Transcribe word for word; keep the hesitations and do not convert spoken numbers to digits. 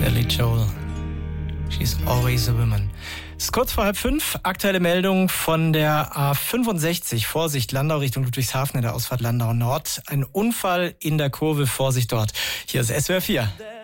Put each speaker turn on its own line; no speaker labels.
Billy Joel. She's always a woman. Es ist kurz vor halb fünf. Aktuelle Meldung von der A fünfundsechzig. Vorsicht, Landau Richtung Ludwigshafen in der Ausfahrt Landau Nord. Ein Unfall in der Kurve. Vorsicht dort. Hier ist S W R vier.